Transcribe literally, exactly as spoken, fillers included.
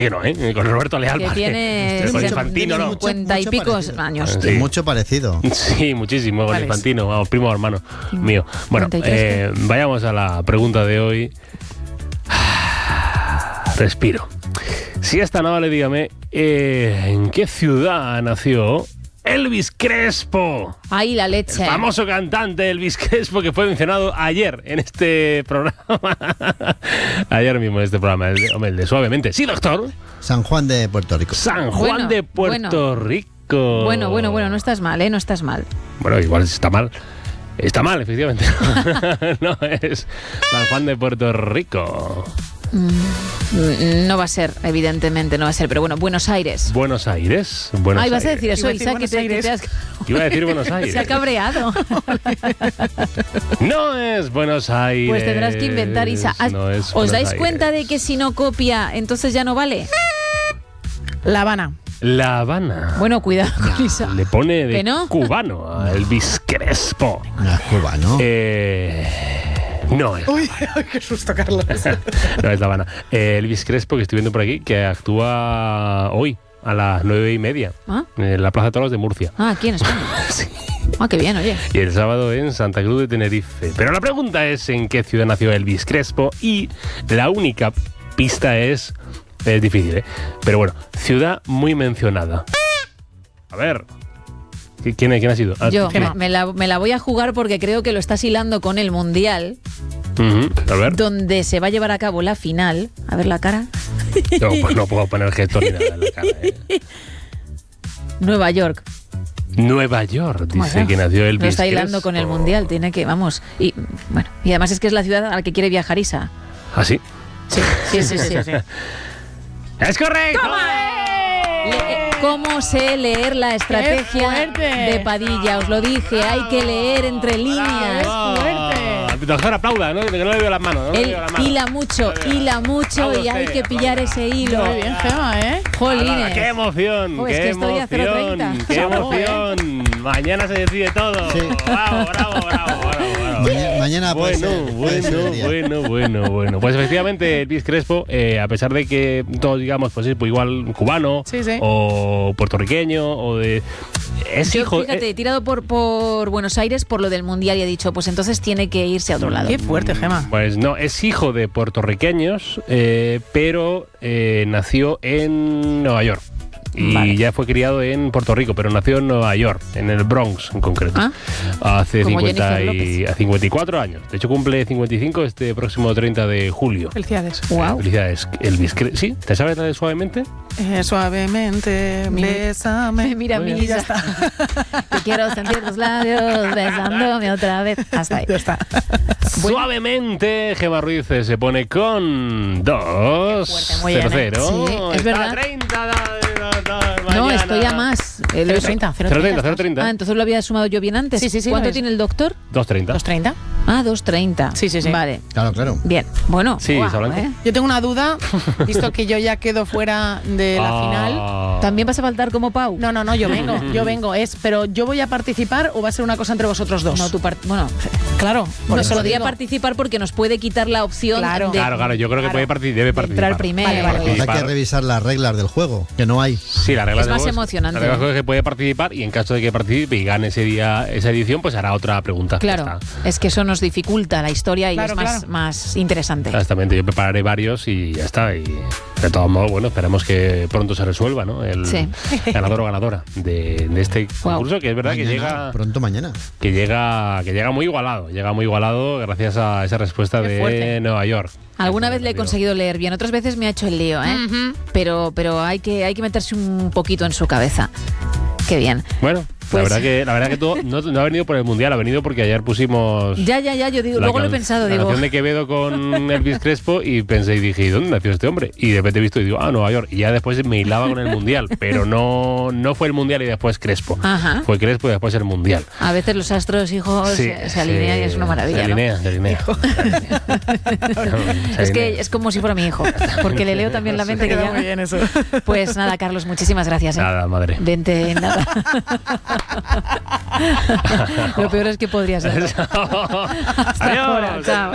Que no, ¿eh? Con Roberto Leal. Que tiene con Infantino, ¿no? cincuenta y picos años. Sí. Mucho parecido. Sí, muchísimo, con Infantino, vamos, primo hermano mío. Bueno, cuarenta y tres, eh, vayamos a la pregunta de hoy. Respiro. Si es tan amable, dígame, eh, ¿en qué ciudad nació Elvis Crespo? Ahí la leche. El famoso cantante Elvis Crespo, que fue mencionado ayer en este programa. Ayer mismo en este programa, el de, hombre, el de Suavemente. Sí, doctor. San Juan de Puerto Rico. San Juan Bueno, de Puerto bueno. Rico. Bueno, bueno, bueno, no estás mal, ¿eh? No estás mal. Bueno, igual está mal. Está mal, efectivamente. No es San Juan de Puerto Rico. Mm, No va a ser, evidentemente, no va a ser. Pero bueno, Buenos Aires. Buenos Aires. Buenos Ay, vas a Aires. decir eso, Iba a decir Isa, que Buenos te, que te Aires. has... Iba a decir Buenos Aires. Se ha cabreado. No es Buenos Aires. Pues tendrás que inventar, Isa. ¿Os No es Buenos dais Aires. cuenta de que si no copia, entonces ya no vale? La Habana. La Habana. Bueno, cuidado con Isa. Le pone de ¿Que no? cubano a Elvis Crespo. No es cubano. Eh, no es. Uy, qué susto, Carlos. No es La Habana. Eh, Elvis Crespo, que estoy viendo por aquí, que actúa hoy a las nueve y media ¿Ah? en la Plaza de Toros de Murcia. Ah, aquí en España. Sí. Ah, qué bien, oye. Y el sábado en Santa Cruz de Tenerife. Pero la pregunta es en qué ciudad nació Elvis Crespo, y la única pista es... Es difícil, ¿eh? Pero bueno, ciudad muy mencionada. A ver. ¿Quién, quién ha sido? Ah, Yo ¿quién? me, me la, me la voy a jugar porque creo que lo estás hilando con el Mundial, Ujú, a ver. donde se va a llevar a cabo la final. A ver la cara. No, pues no puedo poner gesto ni nada en la cara, ¿eh? Nueva York. Nueva York, dice Bueno, que nació Elvis lo está hilando Crespo. con el Mundial. Tiene que, vamos. Y bueno, y además es que es la ciudad a la que quiere viajar Isa. ¿Ah, sí? Sí, sí, sí, sí. sí. ¡Es correcto! Le- ¿Cómo sé leer la estrategia fuerte! de Padilla? Os lo dije, hay que leer entre líneas. ¡Bravo! fuerte! Doctor, aplauda, ¿no? Que no le veo las manos. No le Él veo las manos. hila mucho, hila mucho Bravo y hay usted, que pillar bravo. ese hilo. Muy bien, Gema, ¿eh? Jolines. ¡Qué emoción! Oh, es ¡Qué que estoy a cero emoción! treinta. ¡Qué Bravo, ¿eh? emoción! Mañana se decide todo. Sí. ¡Bravo, bravo, bravo, bravo! bravo. Mañana, mañana puede Bueno, ser, puede ser bueno, el día. bueno, bueno, bueno. Pues efectivamente, Elvis Crespo, eh, a pesar de que todos digamos, pues es pues igual cubano, Sí, sí. o puertorriqueño, o de... Es Yo, hijo... fíjate, eh, he tirado por, por Buenos Aires por lo del Mundial y he dicho, pues entonces tiene que irse a otro lado. Qué fuerte, Gema. Pues no, es hijo de puertorriqueños, eh, pero eh, nació en Nueva York. Y Vale. ya fue criado en Puerto Rico, pero nació en Nueva York, en el Bronx en concreto. Ah. Hace Como cincuenta Jennifer y, López. a cincuenta y cuatro años. De hecho, cumple cincuenta y cinco este próximo treinta de julio. Felicidades. Wow. Felicidades, Elvis. Cre- ¿Sí? ¿Te sabes la de Suavemente? Eh, suavemente, Mi- bésame. Mira, Muy mi bien. Isa. Te quiero sentir tus labios besándome otra vez. Hasta ahí. Ya está. Suavemente, Gemma Ruiz eh, se pone con dos fuerte, muy bien, ¿eh? cero. Sí, es Está verdad. treinta, da- da- da- No, mañana. estoy a más. Eh, lo he- cero treinta, cero treinta, cero treinta. Ah, entonces lo había sumado yo bien antes. Sí, sí, sí, ¿Cuánto lo es. tiene el doctor? dos treinta. ¿dos treinta? Ah, dos treinta. Sí, sí, sí. Vale. Claro, claro. Bien. Bueno. Sí, guau, Isa Blanco. ¿eh? Yo tengo una duda, visto que yo ya quedo fuera de la final. Ah. ¿También vas a faltar como Pau? No, no, no, yo vengo, yo vengo. Es, pero ¿yo voy a participar o va a ser una cosa entre vosotros dos? No, tu part- bueno, Claro, por no eso lo podría digo. participar porque nos puede quitar la opción Claro. de, Claro, claro, yo creo que Claro. puede participar, debe de participar. entrar primero. Vale, vale, vale. Pues hay que revisar las reglas del juego, que no hay. Sí, la regla Es de más juego emocionante, La regla del ¿no? juego es que puede participar, y en caso de que participe y gane ese día esa edición, pues hará otra pregunta. Claro, Ya está. es que eso nos dificulta la historia y Claro, es más, claro. más interesante. Exactamente, yo prepararé varios y ya está. Y de todos modos, bueno, esperemos que pronto se resuelva, ¿no? El Sí. ganador o ganadora de, de este Wow. concurso, que es verdad que Mañana, llega, pronto mañana. que llega que llega muy igualado, llega muy igualado gracias a esa respuesta Qué de fuerte. Nueva York. Alguna vez le he conseguido leer bien, otras veces me ha hecho el lío, ¿eh? Ujú. Pero, pero hay que, hay que meterse un poquito en su cabeza. Qué bien. Bueno, Pues- la verdad que la verdad que todo no, no ha venido por el Mundial, ha venido porque ayer pusimos Ya, ya, ya, yo digo, la luego lo he can- pensado, la digo, canción de Quevedo con Elvis Crespo y pensé y dije, ¿y dónde nació este hombre? Y de repente he visto y digo, ah, Nueva York. Y ya después me hilaba con el Mundial, pero no, no fue el Mundial y después Crespo. Ajá. Fue Crespo y después el Mundial. a veces los astros, hijos, Sí, se, se alinean sí, y es una maravilla, Se ¿no? alinea, se alinea. Se alinea. Se Es que alinea. es como si fuera mi hijo, porque le leo también la mente que Queda ya... muy bien eso. Pues nada, Carlos, muchísimas gracias. ¿eh? Nada, madre. Vente, nada. Lo peor es que podría ser. Adiós. Hasta ahora, chao.